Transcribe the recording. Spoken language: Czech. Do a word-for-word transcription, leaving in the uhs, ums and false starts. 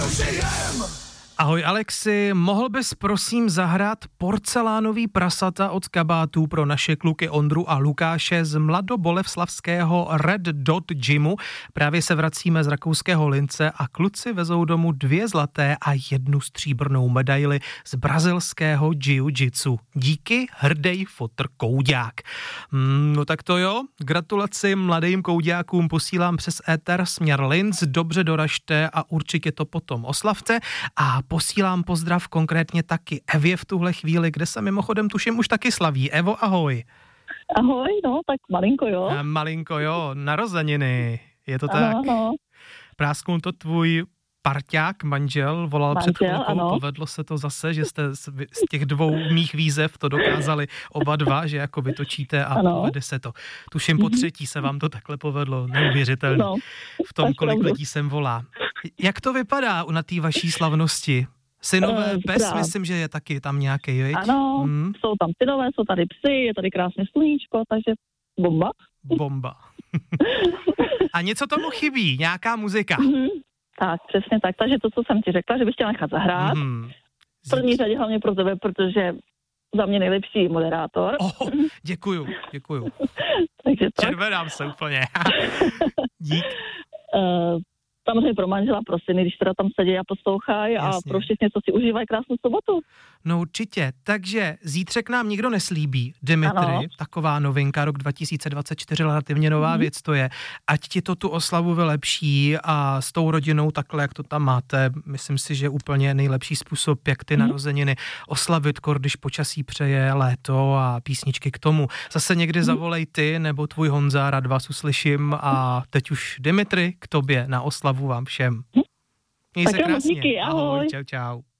Ahoj Alexi, mohl bys prosím zahrát Porcelánový prasata od kabátů pro naše kluky Ondru a Lukáše z mladobolevslavského Red Dot Gymu. Právě se vracíme z rakouského Lince a kluci vezou domů dvě zlaté a jednu stříbrnou medaili z brazilského jiu-jitsu. Díky, hrdej fotr Koudák. Hmm, no tak to jo, gratulaci mladým Kouďákům posílám přes éter směr Linz, dobře doražte a určitě to potom oslavte a posílám pozdrav konkrétně taky Evě v tuhle chvíli, kde se mimochodem tuším už taky slaví. Evo, ahoj. Ahoj, no, tak malinko jo. A malinko jo, narozeniny, je to ano, tak? Ano. Prásknul to tvůj parťák, manžel, volal Manžel, před chvilkou, ano. Povedlo se to zase, že jste z, z těch dvou mých výzev to dokázali oba dva, že jako vytočíte a ano. Povede se to. Tuším po třetí se vám to takhle povedlo, neuvěřitelné. No, v tom, kolik lidí sem volá. Jak to vypadá na té vaší slavnosti? Synové uh, pes, krát. Myslím, že je taky tam nějaký, viď? Ano, hmm. jsou tam synové, jsou tady psy, je tady krásně sluníčko, takže bomba. Bomba. A něco tomu chybí, nějaká muzika. Mm-hmm. Tak, přesně tak. Takže to, co jsem ti řekla, že bych chtěla nechat zahrát. Mm-hmm. V první řadě hlavně pro tebe, protože za mě nejlepší moderátor. Oh, děkuju, děkuju. Takže tak. Červenám se úplně. Dík. Uh, Samozřejmě pro manžela, pro syny, když teda tam sedí a poslouchají a pro všechny, co si užívají krásnou sobotu. No určitě, takže zítřek nám nikdo neslíbí, Dimitri, ano. Taková novinka, rok dva tisíce dvacet čtyři, relativně nová mm. věc to je. Ať ti to tu oslavu vylepší a s tou rodinou takhle, jak to tam máte, myslím si, že úplně nejlepší způsob, jak ty mm. narozeniny oslavit, kor, když počasí přeje léto a písničky k tomu. Zase někdy mm. zavolej ty nebo tvůj Honza, rád vás uslyším a teď už Dimitri k tobě na oslavu vám všem. Měj se krásně. Díky, ahoj. Ahoj, čau, čau.